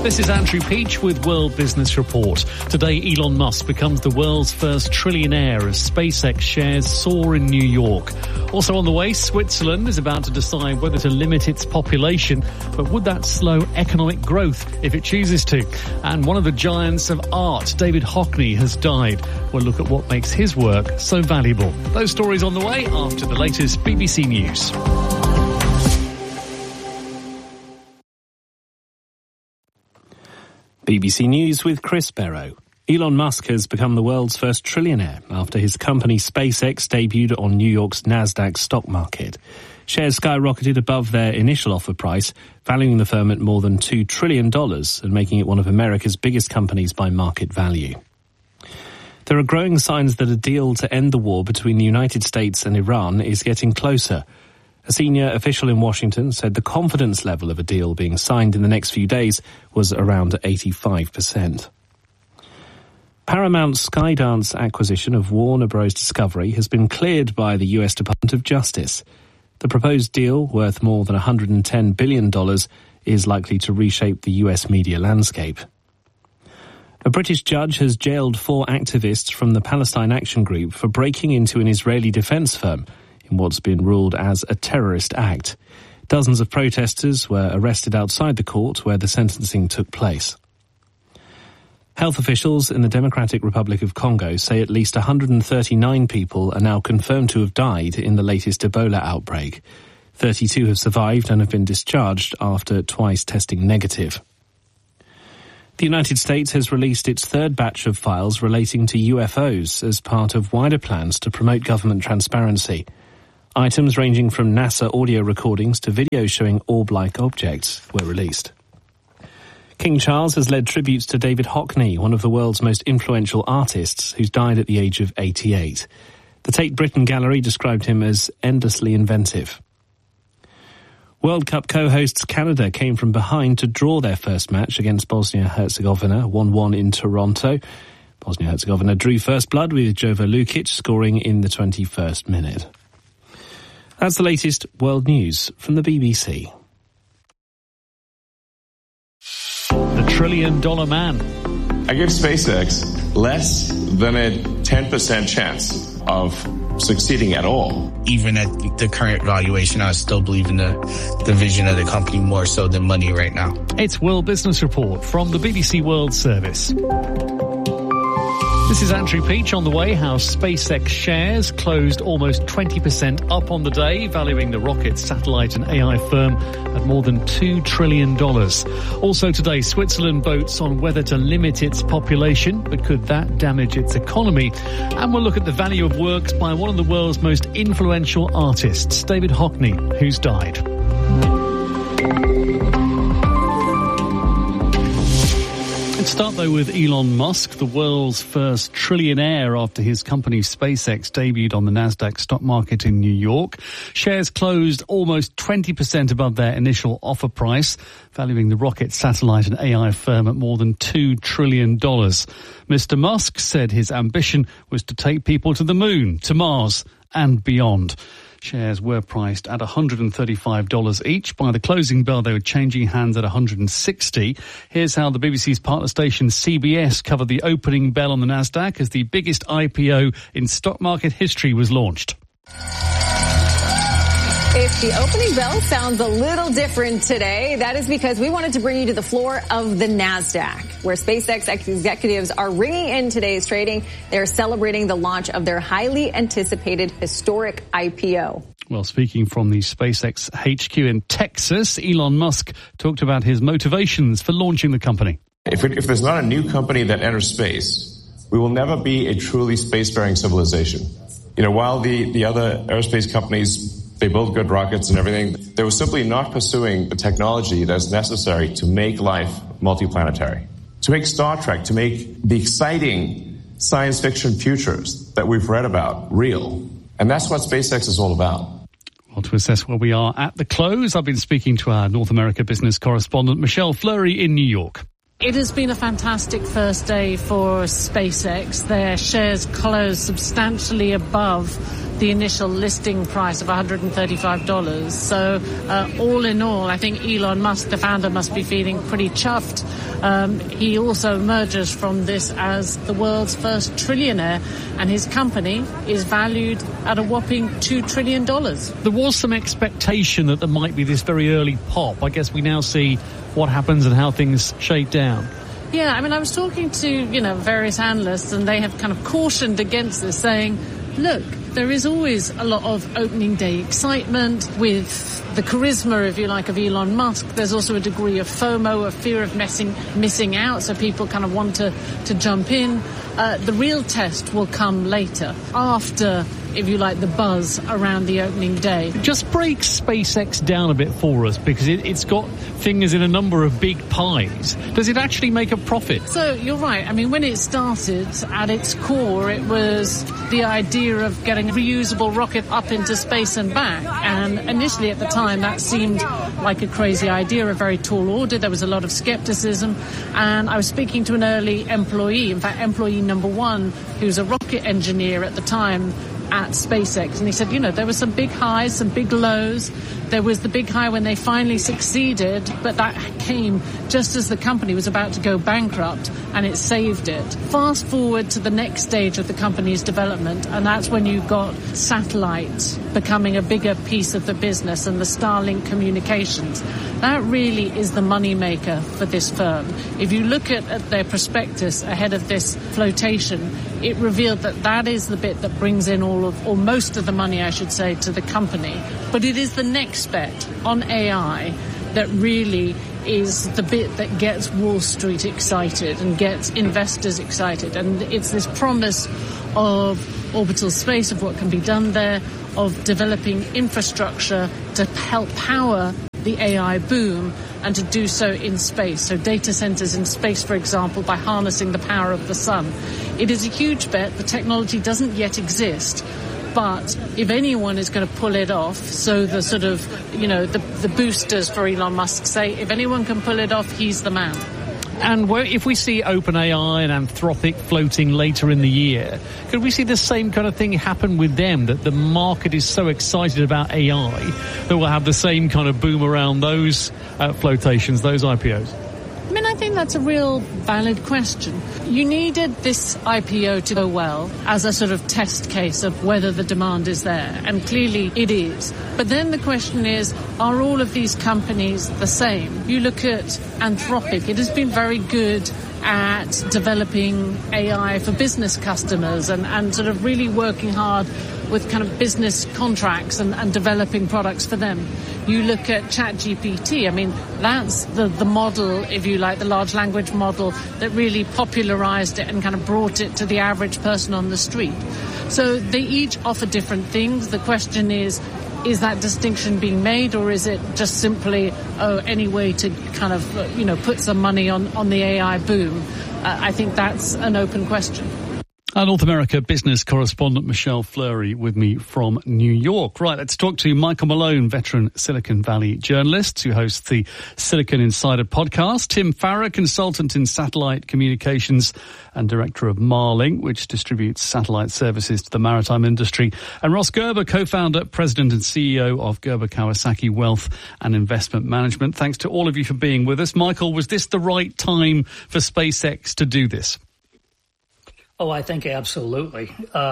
This is Andrew Peach with World Business Report. Today, Elon Musk becomes the world's first trillionaire as SpaceX shares soar in New York. Also on the way, Switzerland is about to decide whether to limit its population, but would that slow economic growth if it chooses to? And one of the giants of art, David Hockney, has died. We'll look at what makes his work so valuable. Those stories on the way after the latest BBC News. BBC News with Chris Barrow. Elon Musk has become the world's first trillionaire after his company SpaceX debuted on New York's Nasdaq stock market. Shares skyrocketed above their initial offer price, valuing the firm at more than $2 trillion and making it one of America's biggest companies by market value. There are growing signs that a deal to end the war between the United States and Iran is getting closer. A senior official in Washington said the confidence level of a deal being signed in the next few days was around 85%. Paramount's Skydance acquisition of Warner Bros. Discovery has been cleared by the US Department of Justice. The proposed deal, worth more than $110 billion, is likely to reshape the US media landscape. A British judge has jailed 4 activists from the Palestine Action Group for breaking into an Israeli defense firm in what's been ruled as a terrorist act. Dozens of protesters were arrested outside the court where the sentencing took place. Health officials in the Democratic Republic of Congo say at least 139 people are now confirmed to have died in the latest Ebola outbreak. 32 have survived and have been discharged after twice testing negative. The United States has released its third batch of files relating to UFOs as part of wider plans to promote government transparency. Items ranging from NASA audio recordings to videos showing orb-like objects were released. King Charles has led tributes to David Hockney, one of the world's most influential artists, who's died at the age of 88. The Tate Britain Gallery described him as endlessly inventive. World Cup co-hosts Canada came from behind to draw their first match against Bosnia-Herzegovina, 1-1 in Toronto. Bosnia-Herzegovina drew first blood with Jovo Lukic scoring in the 21st minute. That's the latest world news from the BBC. The $1 trillion man. I give SpaceX less than a 10% chance of succeeding at all. Even at the current valuation, I still believe in the vision of the company more so than money right now. It's World Business Report from the BBC World Service. This is Andrew Peach on the way. How SpaceX shares closed almost 20% up on the day, valuing the rocket, satellite and AI firm at more than $2 trillion. Also today, Switzerland votes on whether to limit its population, but could that damage its economy? And we'll look at the value of works by one of the world's most influential artists, David Hockney, who's died. Let's start, though, with Elon Musk, the world's first trillionaire after his company SpaceX debuted on the Nasdaq stock market in New York. Shares closed almost 20% above their initial offer price, valuing the rocket, satellite and AI firm at more than $2 trillion. Mr. Musk said his ambition was to take people to the moon, to Mars and beyond. Shares were priced at $135 each. By the closing bell, they were changing hands at $160. Here's how the BBC's partner station CBS covered the opening bell on the Nasdaq as the biggest IPO in stock market history was launched. If the opening bell sounds a little different today, that is because we wanted to bring you to the floor of the NASDAQ, where SpaceX executives are ringing in today's trading. They're celebrating the launch of their highly anticipated historic IPO. Well, speaking from the SpaceX HQ in Texas, Elon Musk talked about his motivations for launching the company. If there's not a new company that enters space, we will never be a truly spacefaring civilization. You know, while the other aerospace companies, they build good rockets and everything, they were simply not pursuing the technology that's necessary to make life multiplanetary, to make Star Trek, to make the exciting science fiction futures that we've read about real. And that's what SpaceX is all about. Well, to assess where we are at the close, I've been speaking to our North America business correspondent, Michelle Fleury in New York. It has been a fantastic first day for SpaceX. Their shares closed substantially above the initial listing price of $135. So all in all, I think Elon Musk, the founder, must be feeling pretty chuffed. He also emerges from this as the world's first trillionaire, and his company is valued at a whopping $2 trillion. There was some expectation that there might be this very early pop. I guess we now see what happens and how things shake down. Yeah, I mean, I was talking to, various analysts, and they have kind of cautioned against this, saying, look, there is always a lot of opening day excitement with the charisma, if you like, of Elon Musk. There's also a degree of FOMO, a fear of missing out, so people kind of want to jump in. The real test will come later, after, if you like, the buzz around the opening day. Just break SpaceX down a bit for us, because it's got fingers in a number of big pies. Does it actually make a profit? So you're right. I mean, when it started, at its core, it was the idea of getting a reusable rocket up into space and back. And initially at the time, that seemed like a crazy idea, a very tall order. There was a lot of skepticism. And I was speaking to an early employee, in fact, employee number one, who's a rocket engineer at the time at SpaceX, and he said, there were some big highs, some big lows. There was the big high when they finally succeeded, but that came just as the company was about to go bankrupt, and it saved it. Fast forward to the next stage of the company's development, and that's when you've got satellites becoming a bigger piece of the business and the Starlink communications. That really is the money maker for this firm. If you look at their prospectus ahead of this flotation, it revealed that is the bit that brings in or most of the money, I should say, to the company. But it is the next bet on AI that really is the bit that gets Wall Street excited and gets investors excited. And it's this promise of orbital space, of what can be done there, of developing infrastructure to help power the AI boom, and to do so in space. So data centers in space, for example, by harnessing the power of the sun. It is a huge bet. The technology doesn't yet exist. But if anyone is going to pull it off, so the sort of, the boosters for Elon Musk say, if anyone can pull it off, he's the man. And if we see OpenAI and Anthropic floating later in the year, could we see the same kind of thing happen with them, that the market is so excited about AI that we'll have the same kind of boom around those flotations, those IPOs? I mean, I think that's a real valid question. You needed this IPO to go well as a sort of test case of whether the demand is there, and clearly it is. But then the question is, are all of these companies the same? You look at Anthropic, it has been very good at developing AI for business customers and sort of really working hard with kind of business contracts and developing products for them. You look at ChatGPT, I mean, that's the model, if you like, the large language model that really popularized it and kind of brought it to the average person on the street. So they each offer different things. The question is that distinction being made, or is it just simply, any way to kind of, put some money on the AI boom? I think that's an open question. Our North America business correspondent Michelle Fleury with me from New York. Right, let's talk to Michael Malone, veteran Silicon Valley journalist who hosts the Silicon Insider podcast. Tim Farrer, consultant in satellite communications and director of Marlink, which distributes satellite services to the maritime industry. And Ross Gerber, co-founder, president and CEO of Gerber Kawasaki Wealth and Investment Management. Thanks to all of you for being with us. Michael, was this the right time for SpaceX to do this? Oh, I think absolutely.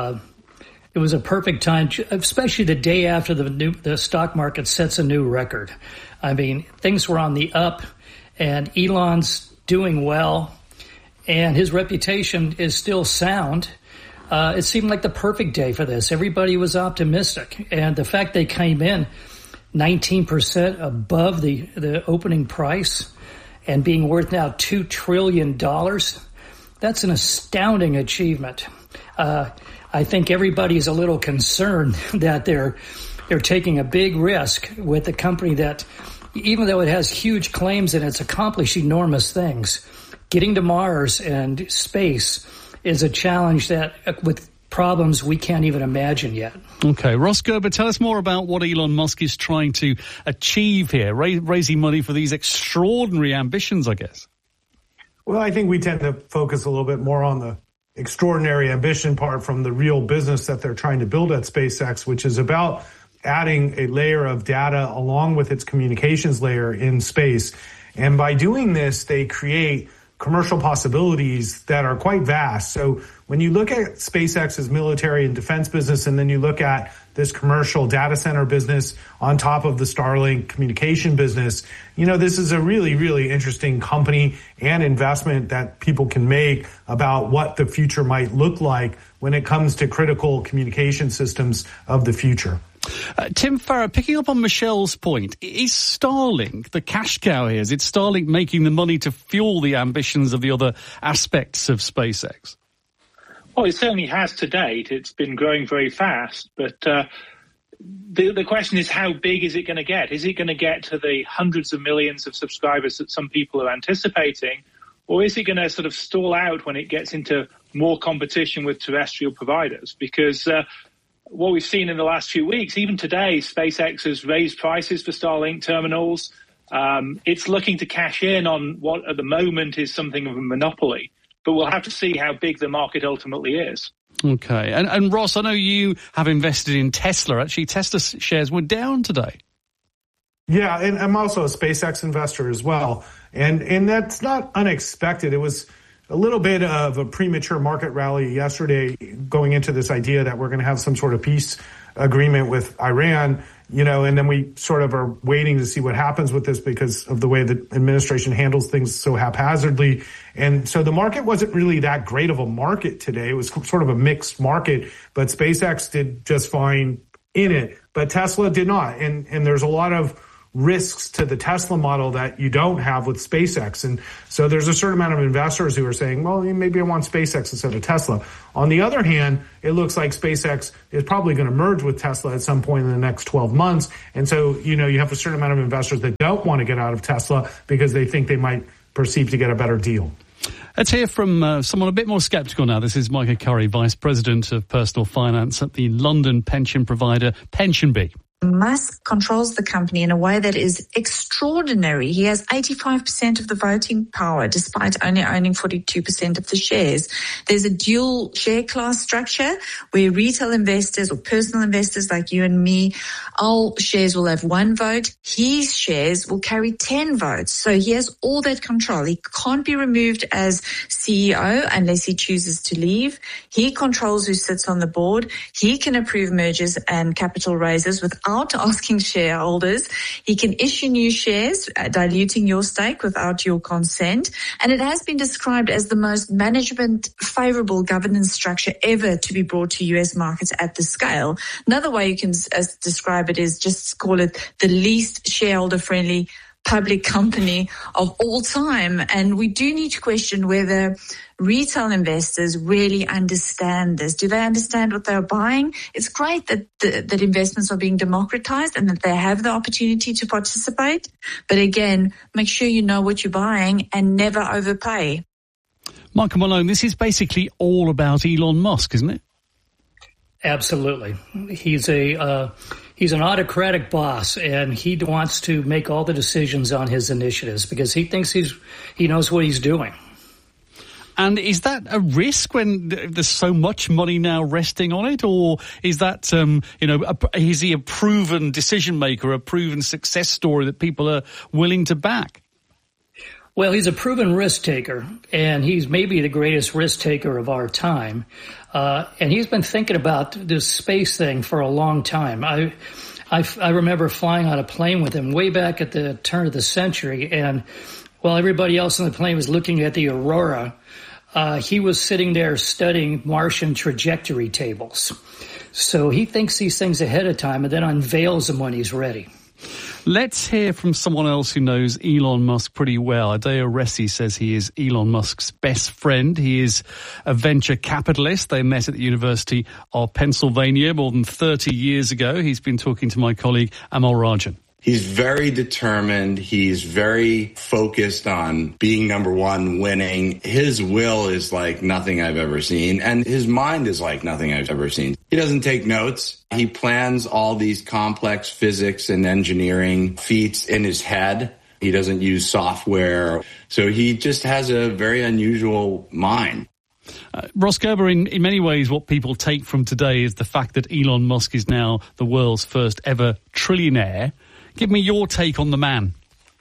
It was a perfect time, especially the day after the stock market sets a new record. I mean, things were on the up, and Elon's doing well, and his reputation is still sound. It seemed like the perfect day for this. Everybody was optimistic, and the fact they came in 19% above the opening price and being worth now $2 trillion, that's an astounding achievement. I think everybody's a little concerned that they're taking a big risk with a company that, even though it has huge claims and it's accomplished enormous things, getting to Mars and space is a challenge that with problems we can't even imagine yet. Okay, Ross Gerber, tell us more about what Elon Musk is trying to achieve here, raising money for these extraordinary ambitions, I guess. Well, I think we tend to focus a little bit more on the extraordinary ambition part from the real business that they're trying to build at SpaceX, which is about adding a layer of data along with its communications layer in space. And by doing this, they create commercial possibilities that are quite vast. So when you look at SpaceX's military and defense business, and then you look at this commercial data center business on top of the Starlink communication business, this is a really, really interesting company and investment that people can make about what the future might look like when it comes to critical communication systems of the future. Tim Farrow, picking up on Michelle's point, is Starlink the cash cow here? Is it Starlink making the money to fuel the ambitions of the other aspects of SpaceX? Well, it certainly has to date. It's been growing very fast, but the question is, how big is it going to get? Is it going to get to the hundreds of millions of subscribers that some people are anticipating, or is it going to sort of stall out when it gets into more competition with terrestrial providers? Because what we've seen in the last few weeks, even today, SpaceX has raised prices for Starlink terminals. It's looking to cash in on what at the moment is something of a monopoly, but we'll have to see how big the market ultimately is. Okay. And Ross, I know you have invested in Tesla. Actually, Tesla shares were down today. Yeah, and I'm also a SpaceX investor as well. And that's not unexpected. It was a little bit of a premature market rally yesterday going into this idea that we're going to have some sort of peace agreement with Iran, and then we sort of are waiting to see what happens with this because of the way the administration handles things so haphazardly. And so the market wasn't really that great of a market today. It was sort of a mixed market, but SpaceX did just fine in it, but Tesla did not. And there's a lot of risks to the Tesla model that you don't have with SpaceX. And so there's a certain amount of investors who are saying, well, maybe I want SpaceX instead of Tesla. On the other hand, it looks like SpaceX is probably going to merge with Tesla at some point in the next 12 months. And so, you have a certain amount of investors that don't want to get out of Tesla because they think they might perceive to get a better deal. Let's hear from someone a bit more sceptical now. This is Micah Curry, Vice President of Personal Finance at the London pension provider PensionBee. Musk controls the company in a way that is extraordinary. He has 85% of the voting power, despite only owning 42% of the shares. There's a dual share class structure where retail investors or personal investors like you and me, our shares will have one vote. His shares will carry 10 votes. So he has all that control. He can't be removed as CEO unless he chooses to leave. He controls who sits on the board. He can approve mergers and capital raises without asking shareholders. He can issue new shares, diluting your stake without your consent. And it has been described as the most management favorable governance structure ever to be brought to US markets at this scale. Another way you can describe it is just call it the least shareholder friendly public company of all time. And we do need to question whether retail investors really understand this. Do they understand what they're buying? It's great that investments are being democratized and that they have the opportunity to participate. But again, make sure you know what you're buying and never overpay. Michael Malone, this is basically all about Elon Musk, isn't it? Absolutely. He's an autocratic boss, and he wants to make all the decisions on his initiatives because he thinks he knows what he's doing. And is that a risk when there's so much money now resting on it, or is that is he a proven decision maker, a proven success story that people are willing to back? Well, he's a proven risk taker, and he's maybe the greatest risk taker of our time. And he's been thinking about this space thing for a long time. I remember flying on a plane with him way back at the turn of the century, and while everybody else on the plane was looking at the aurora, he was sitting there studying Martian trajectory tables. So he thinks these things ahead of time and then unveils them when he's ready. Let's hear from someone else who knows Elon Musk pretty well. Adeo Ressi says he is Elon Musk's best friend. He is a venture capitalist. They met at the University of Pennsylvania more than 30 years ago. He's been talking to my colleague Amal Rajan. He's very determined. He's very focused on being number one, winning. His will is like nothing I've ever seen, and his mind is like nothing I've ever seen. He doesn't take notes. He plans all these complex physics and engineering feats in his head. He doesn't use software. So he just has a very unusual mind. Ross Gerber, in many ways, what people take from today is the fact that Elon Musk is now the world's first ever trillionaire. Give me your take on the man.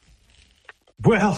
Well,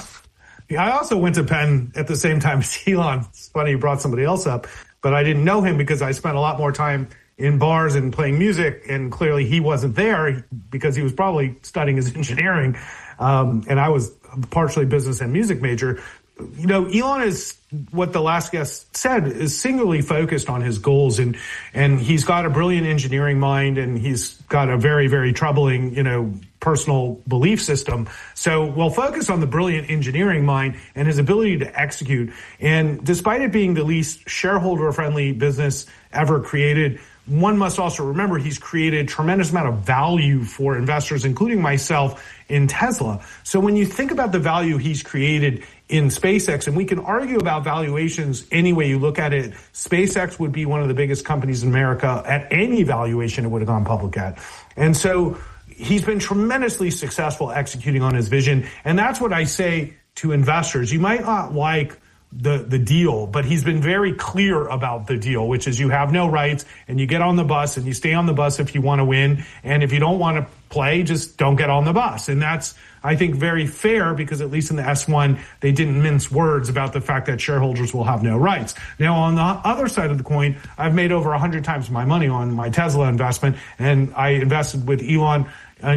I also went to Penn at the same time as Elon. It's funny you brought somebody else up, but I didn't know him because I spent a lot more time in bars and playing music, and clearly he wasn't there because he was probably studying his engineering, and I was partially business and music major. You know, Elon is, what the last guest said, is singularly focused on his goals, and he's got a brilliant engineering mind, and he's got a very, very troubling, personal belief system. So we'll focus on the brilliant engineering mind and his ability to execute. And despite it being the least shareholder-friendly business ever created, one must also remember he's created a tremendous amount of value for investors, including myself, in Tesla. So when you think about the value he's created in SpaceX, and we can argue about valuations any way you look at it, SpaceX would be one of the biggest companies in America at any valuation it would have gone public at. And so he's been tremendously successful executing on his vision. And that's what I say to investors. You might not like the deal, but he's been very clear about the deal, which is you have no rights and you get on the bus and you stay on the bus if you want to win. And if you don't want to play, just don't get on the bus. And that's, I think, very fair, because at least in the S1, they didn't mince words about the fact that shareholders will have no rights. Now, on the other side of the coin, I've made over 100 times my money on my Tesla investment, and I invested with Elon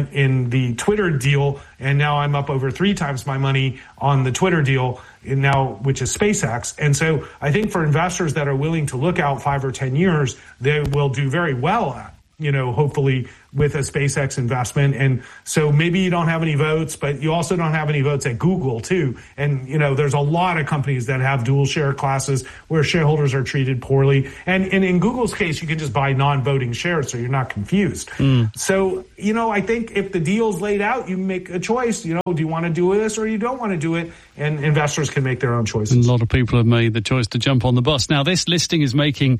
in the Twitter deal, and now I'm up over 3 times my money on the Twitter deal now, which is SpaceX. And so I think for investors that are willing to look out 5 or 10 years, they will do very well at, hopefully with a SpaceX investment. And so maybe you don't have any votes, but you also don't have any votes at Google too. And, there's a lot of companies that have dual share classes where shareholders are treated poorly. And in Google's case, you can just buy non-voting shares, so you're not confused. So, I think if the deal's laid out, you make a choice. Do you want to do this or you don't want to do it? And investors can make their own choices. And a lot of people have made the choice to jump on the bus. Now, this listing is making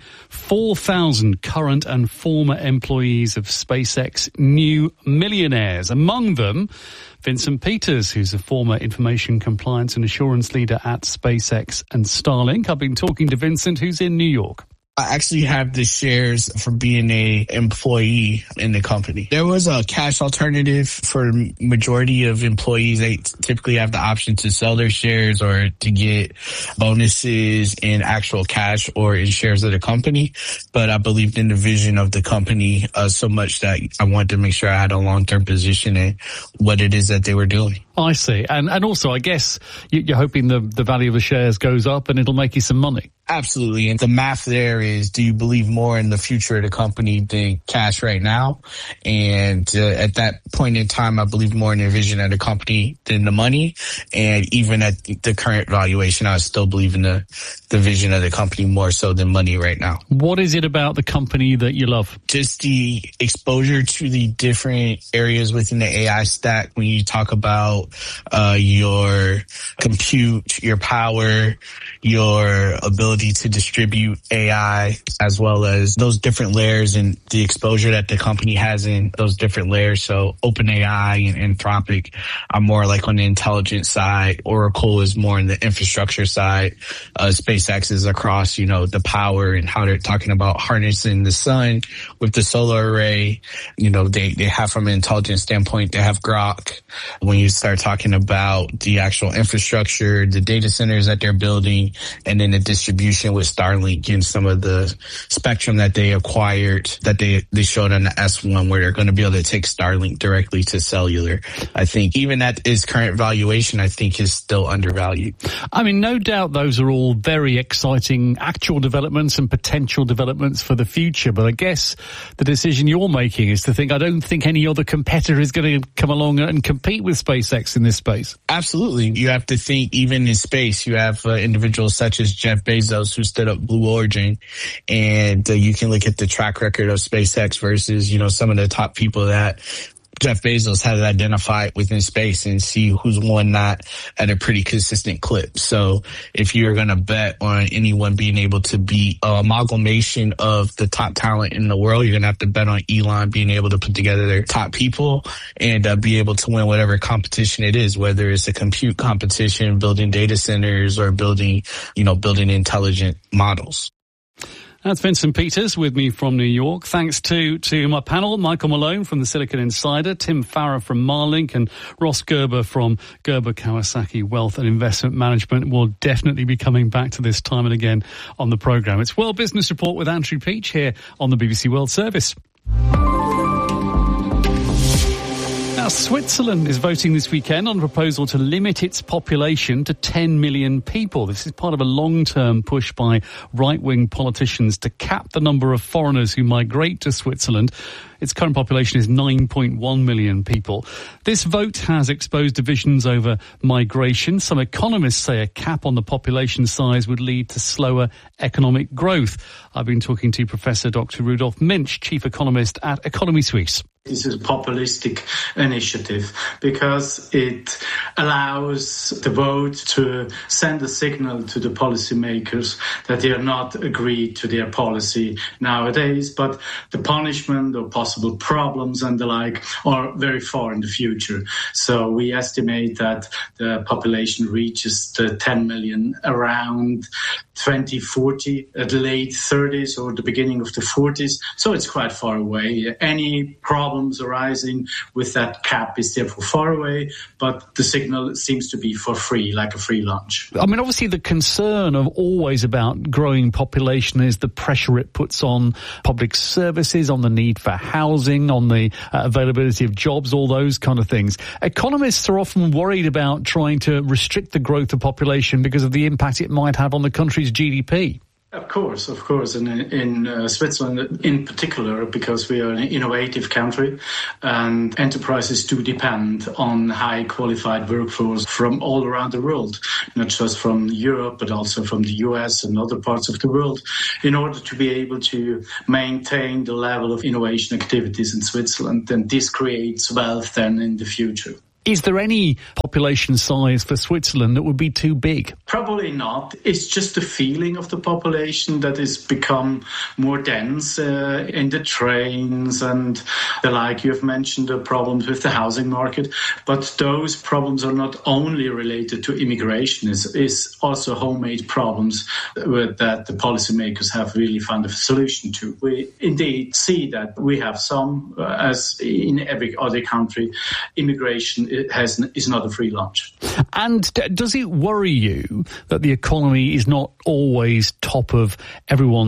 4,000 current and former employees of SpaceX new millionaires. Among them, Vincent Peters, who's a former information compliance and assurance leader at SpaceX and Starlink. I've been talking to Vincent, who's in New York. I actually have the shares for being a employee in the company. There was a cash alternative for majority of employees. They typically have the option to sell their shares or to get bonuses in actual cash or in shares of the company. But I believed in the vision of the company so much that I wanted to make sure I had a long-term position in what it is that they were doing. I see. And also, I guess you're hoping the value of the shares goes up and it'll make you some money. Absolutely. And the math there is, do you believe more in the future of the company than cash right now? And at that point in time, I believe more in the vision of the company than the money. And even at the current valuation, I still believe in the vision of the company more so than money right now. What is it about the company that you love? Just the exposure to the different areas within the AI stack. When you talk about your compute, your power, your ability to distribute AI, as well as those different layers and the exposure that the company has in those different layers. So OpenAI and Anthropic are more like on the intelligence side. Oracle is more on the infrastructure side. SpaceX is across, the power and how they're talking about harnessing the sun with the solar array. They have, from an intelligence standpoint, they have Grok. When you start talking about the actual infrastructure, the data centers that they're building, and then the distribution with Starlink and some of the spectrum that they acquired, that they showed on the S1, where they're going to be able to take Starlink directly to cellular. I think even at its current valuation, I think is still undervalued. I mean, no doubt those are all very exciting actual developments and potential developments for the future. But I guess the decision you're making is to think, I don't think any other competitor is going to come along and compete with SpaceX in this space. Absolutely. You have to think, even in space, you have individuals such as Jeff Bezos, who stood up Blue Origin, and you can look at the track record of SpaceX versus, some of the top people that Jeff Bezos has identified within space and see who's won that at a pretty consistent clip. So if you're going to bet on anyone being able to be an amalgamation of the top talent in the world, you're going to have to bet on Elon being able to put together their top people and be able to win whatever competition it is, whether it's a compute competition, building data centers, or building intelligent models. That's Vincent Peters with me from New York. Thanks to my panel, Michael Malone from the Silicon Insider, Tim Farrer from Marlink, and Ross Gerber from Gerber Kawasaki Wealth and Investment Management. We'll definitely be coming back to this time and again on the programme. It's World Business Report with Andrew Peach here on the BBC World Service. Now, Switzerland is voting this weekend on a proposal to limit its population to 10 million people. This is part of a long-term push by right-wing politicians to cap the number of foreigners who migrate to Switzerland. Its current population is 9.1 million people. This vote has exposed divisions over migration. Some economists say a cap on the population size would lead to slower economic growth. I've been talking to Professor Dr. Rudolf Minch, chief economist at Economy Suisse. This is a populistic initiative because it allows the vote to send a signal to the policymakers that they are not agreed to their policy nowadays, but the punishment or possible problems and the like are very far in the future. So we estimate that the population reaches the 10 million around 2040, at the late 30s or the beginning of the 40s. So it's quite far away. Any problems arising with that cap is therefore far away, but the signal seems to be for free, like a free lunch. I mean, obviously the concern of always about growing population is the pressure it puts on public services, on the need for housing, on the availability of jobs, all those kind of things. Economists are often worried about trying to restrict the growth of population because of the impact it might have on the country's GDP. Of course. And in Switzerland in particular, because we are an innovative country and enterprises do depend on high qualified workforce from all around the world, not just from Europe, but also from the US and other parts of the world, in order to be able to maintain the level of innovation activities in Switzerland. And this creates wealth then in the future. Is there any population size for Switzerland that would be too big? Probably not. It's just the feeling of the population that has become more dense in the trains and the like. You've mentioned the problems with the housing market, but those problems are not only related to immigration. It's also homemade problems that the policymakers have really found a solution to. We indeed see that we have some, as in every other country, immigration is not a free lunch. And does it worry you that the economy is not always top of everyone's